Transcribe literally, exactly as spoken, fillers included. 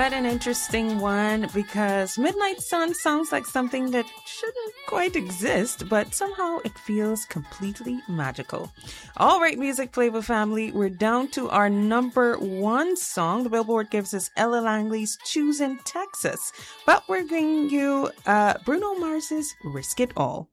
What an interesting one, because Midnight Sun sounds like something that shouldn't quite exist, but somehow it feels completely magical. All right, Music Flavor family, we're down to our number one song. The Billboard gives us Ella Langley's Choosing Texas, but we're giving you uh, Bruno Mars's Risk It All.